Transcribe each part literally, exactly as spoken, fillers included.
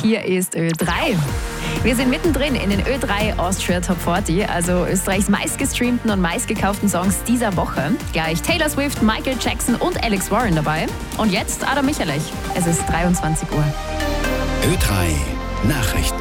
hier ist Ö drei. Wir sind mittendrin in den Ö drei Austria Top vierzig, also Österreichs meistgestreamten und meistgekauften Songs dieser Woche. Gleich Taylor Swift, Michael Jackson und Alex Warren dabei. Und jetzt Adam Michalech. Es ist dreiundzwanzig Uhr. Ö drei Nachrichten.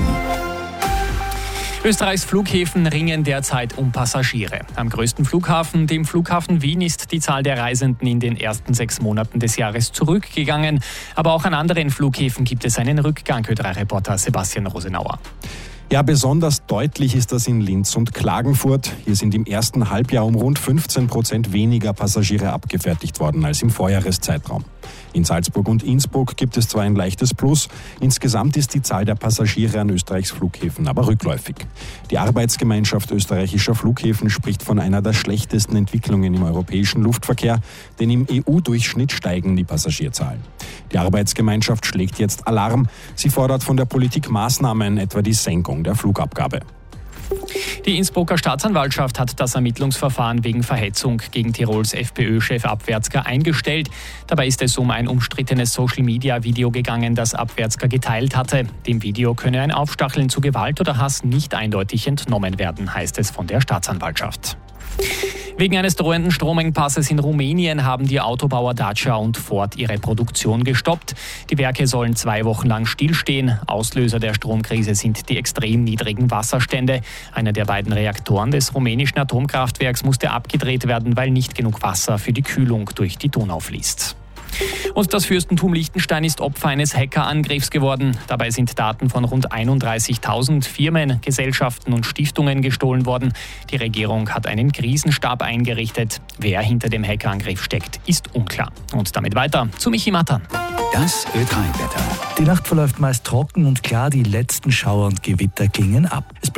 Österreichs Flughäfen ringen derzeit um Passagiere. Am größten Flughafen, dem Flughafen Wien, ist die Zahl der Reisenden in den ersten sechs Monaten des Jahres zurückgegangen. Aber auch an anderen Flughäfen gibt es einen Rückgang, Ö drei Reporter Sebastian Rosenauer. Ja, besonders deutlich ist das in Linz und Klagenfurt. Hier sind im ersten Halbjahr um rund fünfzehn Prozent weniger Passagiere abgefertigt worden als im Vorjahreszeitraum. In Salzburg und Innsbruck gibt es zwar ein leichtes Plus, insgesamt ist die Zahl der Passagiere an Österreichs Flughäfen aber rückläufig. Die Arbeitsgemeinschaft österreichischer Flughäfen spricht von einer der schlechtesten Entwicklungen im europäischen Luftverkehr, denn im E U-Durchschnitt steigen die Passagierzahlen. Die Arbeitsgemeinschaft schlägt jetzt Alarm. Sie fordert von der Politik Maßnahmen, etwa die Senkung der Flugabgabe. Die Innsbrucker Staatsanwaltschaft hat das Ermittlungsverfahren wegen Verhetzung gegen Tirols FPÖ-Chef Abwärtsger eingestellt. Dabei ist es um ein umstrittenes Social-Media-Video gegangen, das Abwärtsger geteilt hatte. Dem Video könne ein Aufstacheln zu Gewalt oder Hass nicht eindeutig entnommen werden, heißt es von der Staatsanwaltschaft. Wegen eines drohenden Stromengpasses in Rumänien haben die Autobauer Dacia und Ford ihre Produktion gestoppt. Die Werke sollen zwei Wochen lang stillstehen. Auslöser der Stromkrise sind die extrem niedrigen Wasserstände. Einer der beiden Reaktoren des rumänischen Atomkraftwerks musste abgedreht werden, weil nicht genug Wasser für die Kühlung durch die Donau fließt. Und das Fürstentum Liechtenstein ist Opfer eines Hackerangriffs geworden. Dabei sind Daten von rund einunddreißigtausend Firmen, Gesellschaften und Stiftungen gestohlen worden. Die Regierung hat einen Krisenstab eingerichtet. Wer hinter dem Hackerangriff steckt, ist unklar. Und damit weiter zu Michi Mattern. Das Ö drei Wetter. Die Nacht verläuft meist trocken und klar, die letzten Schauer und Gewitter klingen ab. Es